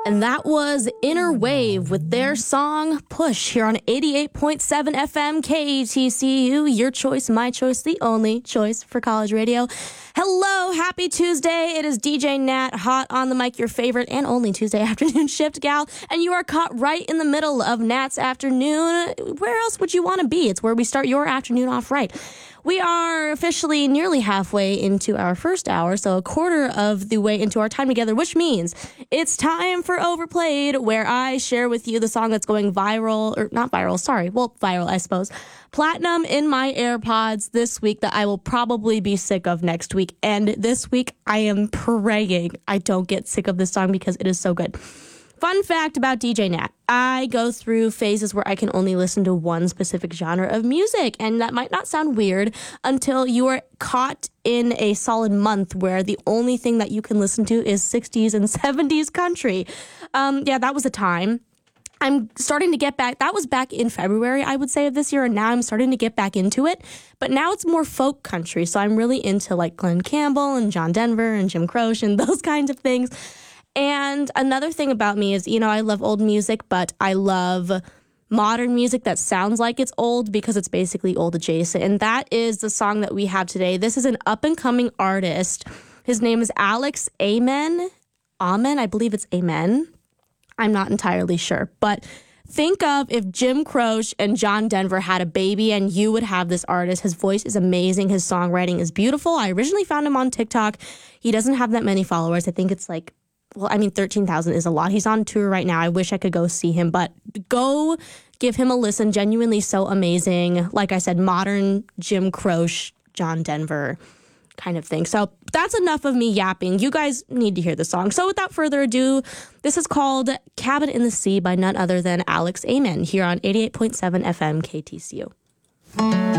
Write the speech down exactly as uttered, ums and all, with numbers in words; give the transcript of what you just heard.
And that was Inner Wave with their song Push here on eighty-eight point seven F M K T C U. Your choice, my choice, the only choice for college radio. Hello, happy Tuesday. It is D J Nat, hot on the mic, your favorite and only Tuesday afternoon shift gal. And you are caught right in the middle of Nat's afternoon. Where else would you want to be? It's where we start your afternoon off right. We are officially nearly halfway into our first hour, so a quarter of the way into our time together, which means it's time for Overplayed, where I share with you the song that's going viral, or not viral, sorry, well, viral, I suppose, platinum in my AirPods this week that I will probably be sick of next week. And this week, I am praying I don't get sick of this song because it is so good. Fun fact about D J Nat. I go through phases where I can only listen to one specific genre of music, and that might not sound weird until you are caught in a solid month where the only thing that you can listen to is sixties and seventies country. Um, yeah, that was a time. I'm starting to get back. That was back in February, I would say, of this year, and now I'm starting to get back into it. But now it's more folk country, so I'm really into like Glenn Campbell and John Denver and Jim Croce and those kinds of things. And another thing about me is, you know, I love old music, but I love modern music that sounds like it's old because it's basically old adjacent. And that is the song that we have today. This is an up-and-coming artist. His name is Alex Amen. Amen, I believe it's Amen. I'm not entirely sure. But think of if Jim Croce and John Denver had a baby and you would have this artist. His voice is amazing. His songwriting is beautiful. I originally found him on TikTok. He doesn't have that many followers. I think it's like Well, I mean, thirteen thousand is a lot. He's on tour right now. I wish I could go see him, but go give him a listen. Genuinely so amazing. Like I said, modern Jim Croce, John Denver kind of thing. So that's enough of me yapping. You guys need to hear the song. So without further ado, this is called Cabin in the Sea by none other than Alex Amen here on eighty-eight point seven F M K T C U.